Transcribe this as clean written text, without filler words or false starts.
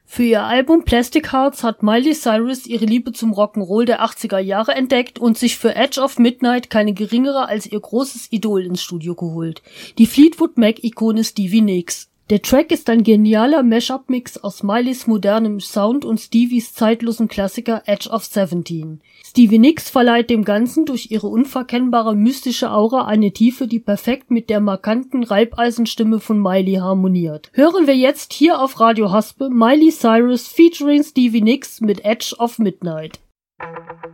Für ihr Album Plastic Hearts hat Miley Cyrus ihre Liebe zum Rock'n'Roll der 80er Jahre entdeckt und sich für Edge of Midnight keine geringere als ihr großes Idol ins Studio geholt, die Fleetwood Mac-Ikone Stevie Nicks. Der Track ist ein genialer Mashup-Mix aus Mileys modernem Sound und Stevies zeitlosen Klassiker Edge of 17. Stevie Nicks verleiht dem Ganzen durch ihre unverkennbare mystische Aura eine Tiefe, die perfekt mit der markanten Reibeisenstimme von Miley harmoniert. Hören wir jetzt hier auf Radio Haspe Miley Cyrus featuring Stevie Nicks mit Edge of Midnight.